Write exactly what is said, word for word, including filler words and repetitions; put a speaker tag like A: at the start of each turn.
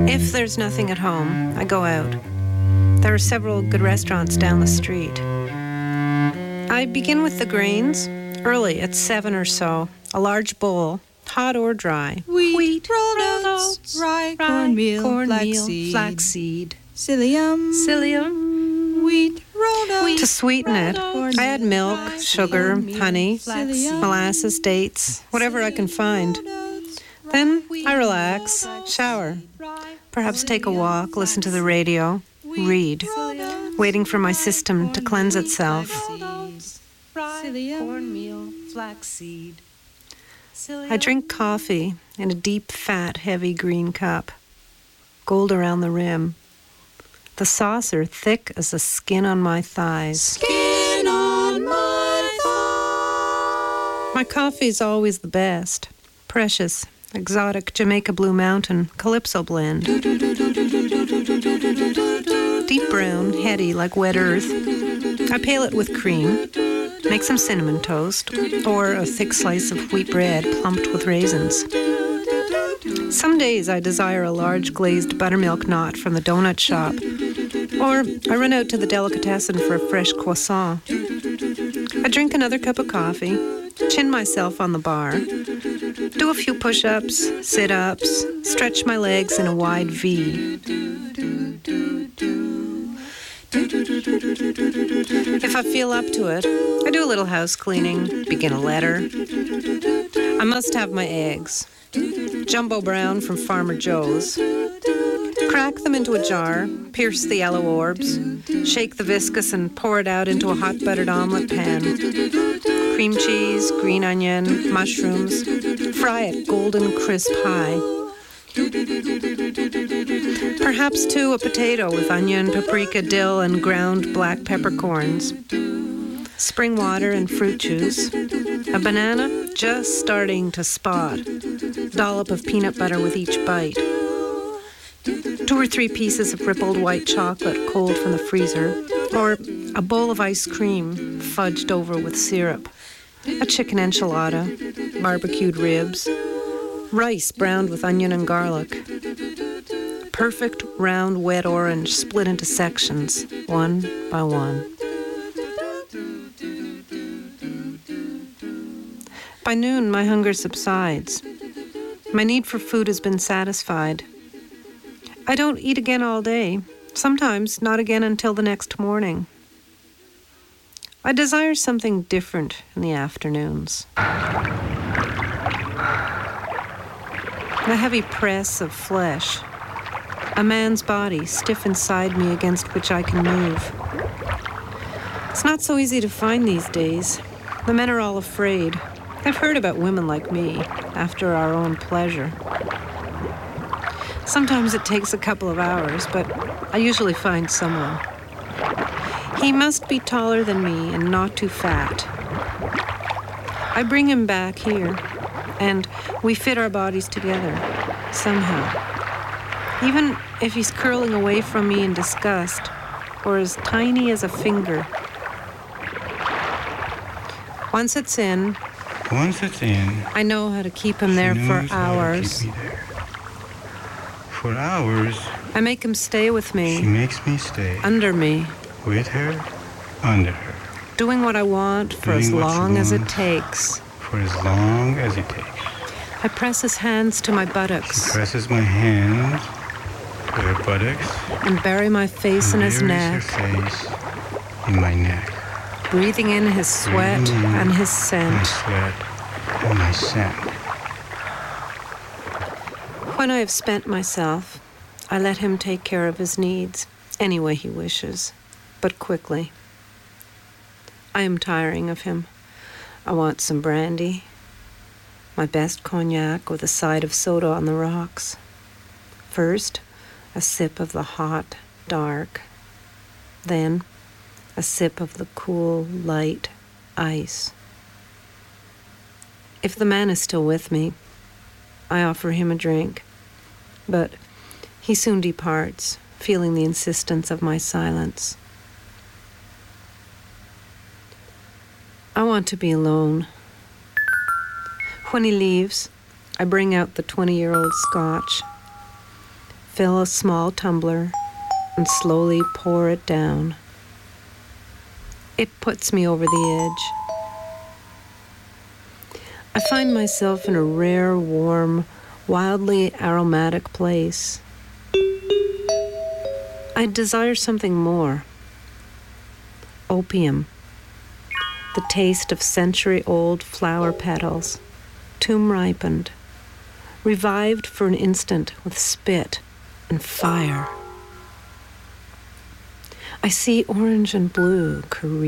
A: If there's nothing at home, I go out. There are several good restaurants down the street. I begin with the grains, early at seven or so, a large bowl, hot or dry.
B: Wheat,
A: Wheat
B: rolled oats, rye, cornmeal,
A: cornmeal,
B: flaxseed,
A: flaxseed,
B: psyllium,
A: psyllium.
B: wheat, rolled oats.
A: To sweeten it, I add milk, sugar, honey, molasses, dates, whatever I can find. Then I relax, shower, perhaps take a walk, listen to the radio, read, waiting for my system to cleanse itself.
B: Cornmeal, flaxseed.
A: I drink coffee in a deep, fat, heavy green cup, gold around the rim. The saucer thick as the skin on my thighs.
B: Skin on my thighs.
A: My coffee's always the best. Precious, exotic Jamaica Blue Mountain Calypso blend. Deep brown, heady like wet earth. I pale it with cream. Make some cinnamon toast, or a thick slice of wheat bread plumped with raisins. Some days I desire a large glazed buttermilk knot from the donut shop, or I run out to the delicatessen for a fresh croissant. I drink another cup of coffee, chin myself on the bar, do a few push-ups, sit-ups, stretch my legs in a wide V. If I feel up to it, I do a little house cleaning, begin a letter. I must have my eggs. Jumbo brown from Farmer Joe's. Crack them into a jar, pierce the yellow orbs, shake the viscous and pour it out into a hot buttered omelet pan. Cream cheese, green onion, mushrooms. Fry it golden crisp high. Perhaps, too, a potato with onion, paprika, dill, and ground black peppercorns. Spring water and fruit juice. A banana just starting to spot. Dollop of peanut butter with each bite. Two or three pieces of rippled white chocolate cold from the freezer. Or a bowl of ice cream fudged over with syrup. A chicken enchilada. Barbecued ribs. Rice browned with onion and garlic. Perfect round wet orange split into sections, one by one. By noon, my hunger subsides. My need for food has been satisfied. I don't eat again all day, sometimes not again until the next morning. I desire something different in the afternoons. The heavy press of flesh. A man's body stiff inside me against which I can move. It's not so easy to find these days. The men are all afraid. I've heard about women like me, after our own pleasure. Sometimes it takes a couple of hours, but I usually find someone. He must be taller than me and not too fat. I bring him back here, and we fit our bodies together, somehow. Even if he's curling away from me in disgust, or as tiny as a finger. Once it's in,
C: Once it's in,
A: I know how to keep him there for hours.
C: Keep me there. For hours,
A: I make him stay with
C: she
A: me,
C: makes me stay
A: under me,
C: with her, under her,
A: doing what I want for
C: Doing
A: as
C: what you
A: long as it
C: want.
A: takes.
C: for as long as it takes.
A: I press his hands to my
C: She
A: buttocks
C: presses my hand to her buttocks
A: and bury my face in
C: and
A: his
C: buries
A: neck,
C: her face in my neck.
A: breathing in his sweat
C: Breathing in
A: and his
C: My
A: scent.
C: sweat and my scent.
A: When I have spent myself, I let him take care of his needs any way he wishes, but quickly. I am tiring of him. I want some brandy, my best cognac with a side of soda on the rocks. First, a sip of the hot, dark. Then, a sip of the cool, light ice. If the man is still with me, I offer him a drink, but he soon departs, feeling the insistence of my silence. I want to be alone. When he leaves, I bring out the twenty-year-old scotch. fill a small tumbler and slowly pour it down. It puts me over the edge. I find myself in a rare, warm, wildly aromatic place. I desire something more. Opium. The taste of century-old flower petals, tomb-ripened, revived for an instant with spit and fire. I see orange and blue careening